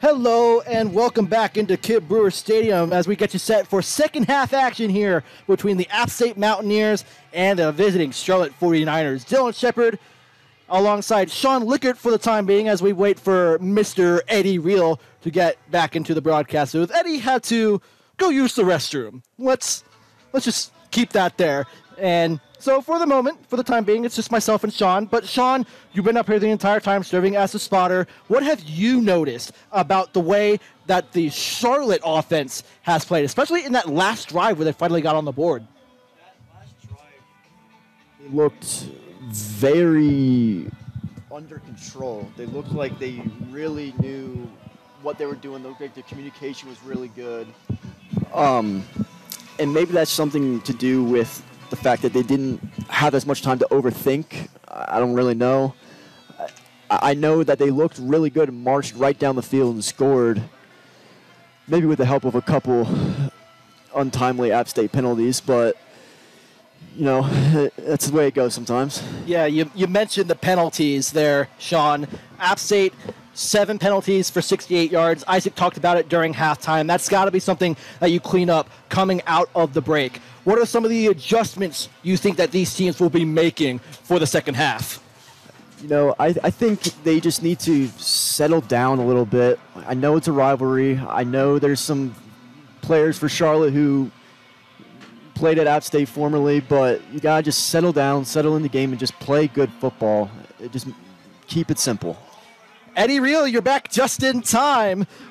Hello and welcome back into Kidd Brewer Stadium as we get you set for second half action here between the App State Mountaineers and the visiting Charlotte 49ers. Dylan Shepard alongside Sean Lickert for the time being as we wait for Mr. Eddie Reel to get back into the broadcast booth. Eddie had to go use the restroom. Let's just keep that there. And so for the moment, for the time being, it's just myself and Sean. But Sean, you've been up here the entire time serving as a spotter. What have you noticed about the way that the Charlotte offense has played, especially in that last drive where they finally got on the board? That last drive, they looked very under control. They looked like they really knew what they were doing. They looked like their communication was really good. And maybe that's something to do with the fact that they didn't have as much time to overthink. I don't really know. I know that they looked really good and marched right down the field and scored, maybe with the help of a couple untimely App State penalties, but, you know, that's the way it goes sometimes. Yeah, you mentioned the penalties there, Sean. App State, 7 penalties for 68 yards. Isaac talked about it during halftime. That's got to be something that you clean up coming out of the break. What are some of the adjustments you think that these teams will be making for the second half? You know, I think they just need to settle down a little bit. I know it's a rivalry. I know there's some players for Charlotte who played at App State formerly, but you got to just settle down, settle in the game, and just play good football. Just keep it simple. Eddie Reel, you're back just in time.